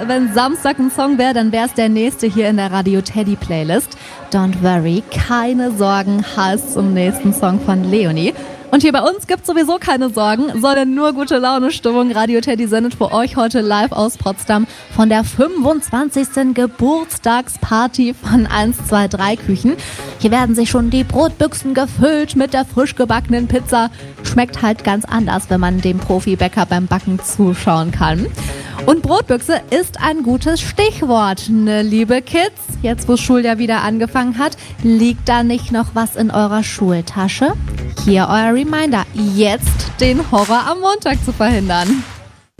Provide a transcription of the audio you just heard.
wenn Samstag ein Song wäre, dann wäre es der nächste hier in der Radio Teddy Playlist. Don't worry, keine Sorgen heißt zum nächsten Song von Leonie. Und hier bei uns gibt's sowieso keine Sorgen, sondern nur gute Laune-Stimmung. Radio Teddy sendet für euch heute live aus Potsdam von der 25. Geburtstagsparty von 123 Küchen. Hier werden sich schon die Brotbüchsen gefüllt mit der frisch gebackenen Pizza. Schmeckt halt ganz anders, wenn man dem Profibäcker beim Backen zuschauen kann. Und Brotbüchse ist ein gutes Stichwort, ne, liebe Kids. Jetzt, wo Schuljahr wieder angefangen hat, liegt da nicht noch was in eurer Schultasche? Hier euer Reminder, jetzt den Horror am Montag zu verhindern.